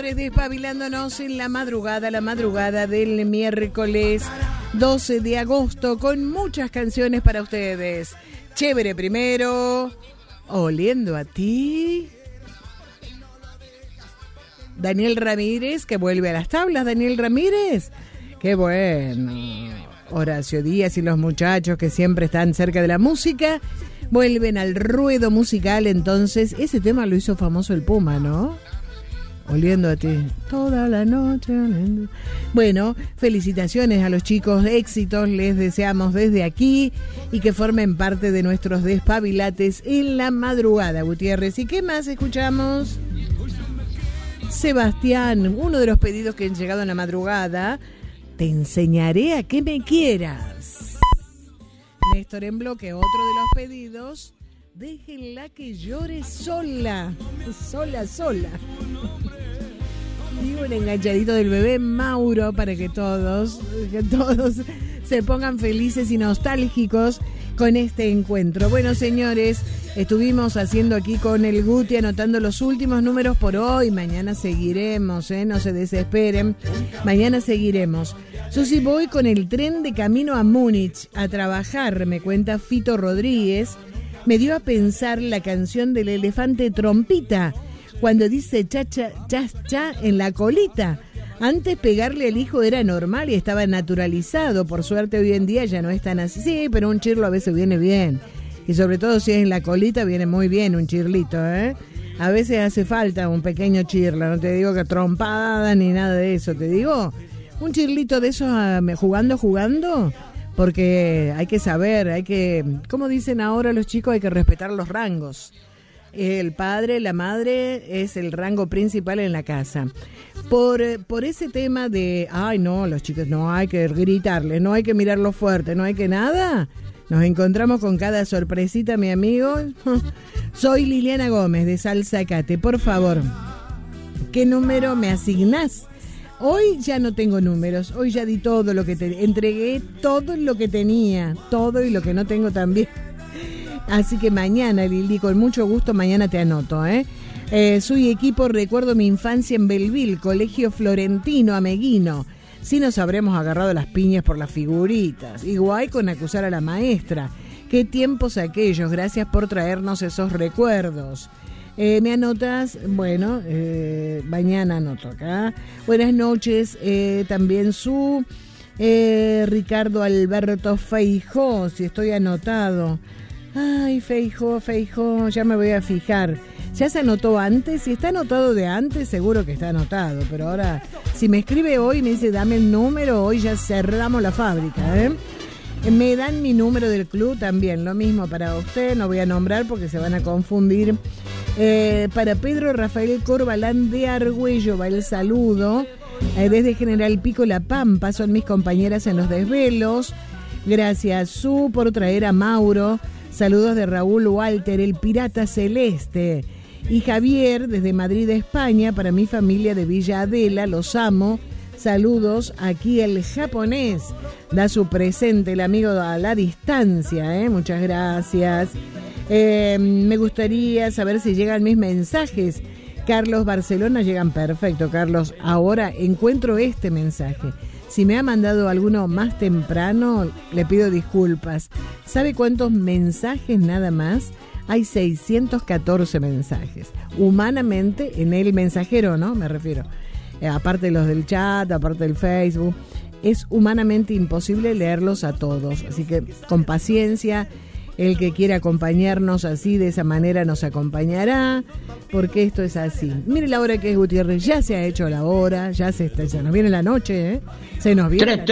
señores, despabilándonos en la madrugada del miércoles 12 de agosto, con muchas canciones para ustedes. Chévere primero, Oliendo a ti. Daniel Ramírez, que vuelve a las tablas. Daniel Ramírez, qué bueno. Horacio Díaz y los muchachos que siempre están cerca de la música vuelven al ruedo musical. Entonces, ese tema lo hizo famoso el Puma, ¿no? Oliendo a ti toda la noche. Bueno, felicitaciones a los chicos, éxitos les deseamos desde aquí y que formen parte de nuestros despabilates en la madrugada, Gutiérrez. ¿Y qué más escuchamos? Sebastián, uno de los pedidos que han llegado en la madrugada: te enseñaré a que me quieras. Néstor en bloque, otro de los pedidos: déjenla que llore sola. Sola. Y un enganchadito del bebé Mauro para que todos se pongan felices y nostálgicos con este encuentro. Bueno, señores, estuvimos haciendo aquí con el Guti, anotando los últimos números por hoy. Mañana seguiremos, no se desesperen. Mañana seguiremos. Susi, voy con el tren de camino a Múnich a trabajar, me cuenta Fito Rodríguez. Me dio a pensar la canción del elefante Trompita, cuando dice cha, cha, cha, cha en la colita. Antes pegarle al hijo era normal y estaba naturalizado. Por suerte hoy en día ya no es tan así. Sí, pero un chirlo a veces viene bien. Y sobre todo si es en la colita viene muy bien un chirlito, ¿eh? A veces hace falta un pequeño chirlo. No te digo que trompada ni nada de eso. Te digo, un chirlito de esos jugando. Porque hay que saber, como dicen ahora los chicos, hay que respetar los rangos. El padre, la madre es el rango principal en la casa. Por ese tema de, ay no, los chicos no hay que gritarles, no hay que mirarlo fuerte, no hay que nada. Nos encontramos con cada sorpresita, mi amigo. Soy Liliana Gómez de Salzacate. Por favor, ¿qué número me asignás? Hoy ya no tengo números, hoy ya di todo lo que entregué, todo lo que tenía, todo y lo que no tengo también. Así que mañana, Lili, con mucho gusto, mañana te anoto, soy equipo, recuerdo mi infancia en Belleville, colegio florentino, Ameguino. Sí nos habremos agarrado las piñas por las figuritas, igual con acusar a la maestra. Qué tiempos aquellos, gracias por traernos esos recuerdos. ¿Me anotas? Bueno, mañana anoto acá. Buenas noches, también su Ricardo Alberto Feijó, si estoy anotado. Ay, Feijó, ya me voy a fijar. ¿Ya se anotó antes? Si está anotado de antes, seguro que está anotado. Pero ahora, si me escribe hoy y me dice dame el número, hoy ya cerramos la fábrica, Me dan mi número del club también, lo mismo para usted, no voy a nombrar porque se van a confundir. Para Pedro Rafael Corbalán de Argüello va el saludo. Desde General Pico La Pampa, son mis compañeras en los desvelos. Gracias, Su, por traer a Mauro. Saludos de Raúl Walter, el pirata celeste. Y Javier, desde Madrid, España, para mi familia de Villa Adela, los amo. Saludos, aquí el japonés da su presente, el amigo a la distancia, muchas gracias. Me gustaría saber si llegan mis mensajes. Carlos Barcelona, llegan perfecto, Carlos. Ahora encuentro este mensaje. Si me ha mandado alguno más temprano, le pido disculpas. ¿Sabe cuántos mensajes nada más? Hay 614 mensajes. Humanamente, en el mensajero, ¿no? Me refiero. Aparte de los del chat, aparte del Facebook. Es humanamente imposible leerlos a todos. Así que, con paciencia, el que quiera acompañarnos así, de esa manera, nos acompañará, porque esto es así. Mire la hora que es, Gutiérrez, ya se ha hecho la hora, ya nos viene la noche, se nos viene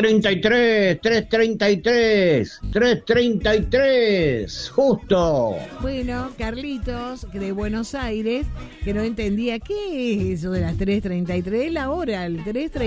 3:33, justo. Bueno, Carlitos, de Buenos Aires, que no entendía qué es eso de las 3:33, la hora, el 3:33.